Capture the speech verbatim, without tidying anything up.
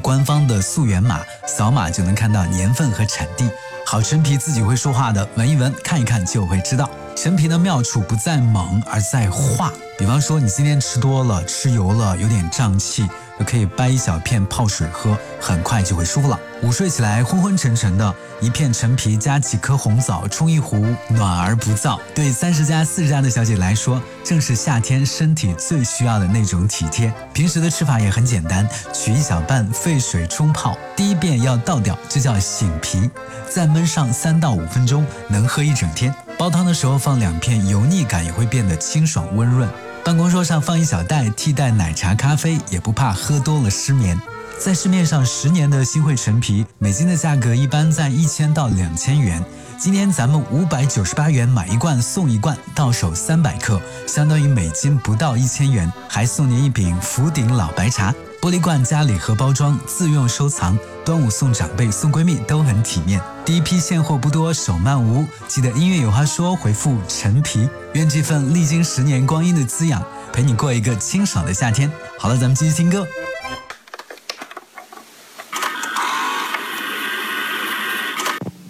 官方的溯源码，扫码就能看到年份和产地。好陈皮自己会说话的，闻一闻看一看就会知道。陈皮的妙处不在猛，而在化。比方说你今天吃多了，吃油了，有点胀气，就可以掰一小片泡水喝，很快就会舒服了。午睡起来昏昏沉沉的，一片陈皮加几颗红枣冲一壶，暖而不燥。对三十加四十加的小姐来说，正是夏天身体最需要的那种体贴。平时的吃法也很简单，取一小半沸水冲泡，第一遍要倒掉，这叫醒皮，再焖上三到五分钟，能喝一整天。煲汤的时候放两片，油腻感也会变得清爽温润。办公桌上放一小袋，替代奶茶咖啡，也不怕喝多了失眠。在市面上十年的新会陈皮，每斤的价格一般在一千到两千元。今天咱们五百九十八元买一罐送一罐，到手三百克，相当于每斤不到一千元，还送您一瓶福鼎老白茶。玻璃罐加礼盒包装，自用收藏。端午送长辈送闺蜜都很体面。第一批现货不多，手慢无，记得音乐有话说回复陈皮，愿这份历经十年光阴的滋养陪你过一个清爽的夏天。好了，咱们继续听歌。